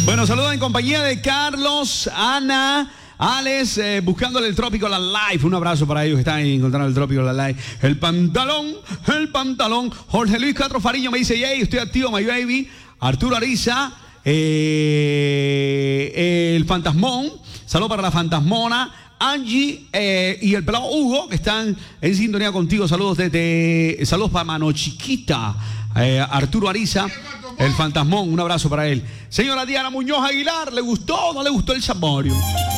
Bueno, saludos en compañía de Carlos, Ana, Alex, buscándole el Trópico La Life. Un abrazo para ellos que están ahí encontrando el Trópico La Life. El pantalón. Jorge Luis Castro Fariño me dice, yay, estoy activo, my baby. Arturo Ariza, el Fantasmón. Saludos para la Fantasmona. Angie y el pelado Hugo, que están en sintonía contigo. Saludos saludos para Mano Chiquita. Arturo Ariza, el Fantasmón, un abrazo para él. Señora Diana Muñoz Aguilar, ¿le gustó o no le gustó el Saborio?